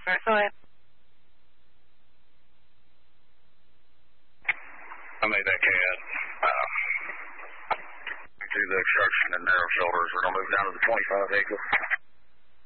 All right, go ahead. I made that cat. Do the obstruction and narrow shoulders. We're going to move down to the 25 vehicle.